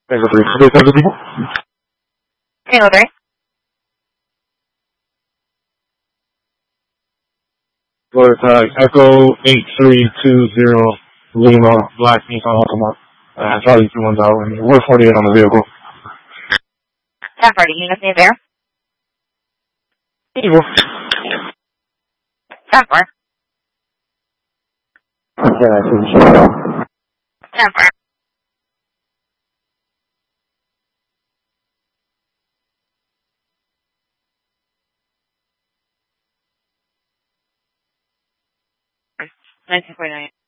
Echo 3. Okay, thank you, people. Echo 3. Florida tag, Echo 8320 Lima, Black Nissan Altima. Charlie 21 Tower, and we're 48 on the vehicle. 1040, units near there. Evil. 10-4. 10-4. $19.49.